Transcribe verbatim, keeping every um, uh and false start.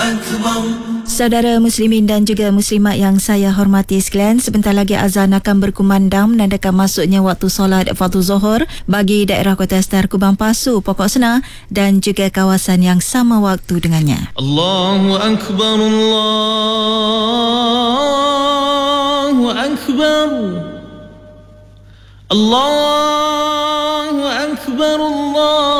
Saudara muslimin dan juga muslimat yang saya hormati sekalian, sebentar lagi azan akan berkumandang menandakan masuknya waktu solat fardu zuhur bagi daerah Kota Star, Kubang Pasu, Pokok Senar dan juga kawasan yang sama waktu dengannya. Allahu Akbar, Allahu Akbar, Allahu Akbar, Allah